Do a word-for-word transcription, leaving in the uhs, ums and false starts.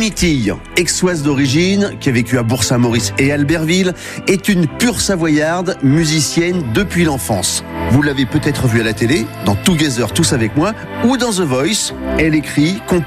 Mimi Tille, aixoise d'origine, qui a vécu à Bourg-Saint-Maurice et Albertville, est une pure savoyarde, musicienne depuis l'enfance. Vous l'avez peut-être vue à la télé, dans Together, Tous avec moi, ou dans The Voice. Elle écrit, compose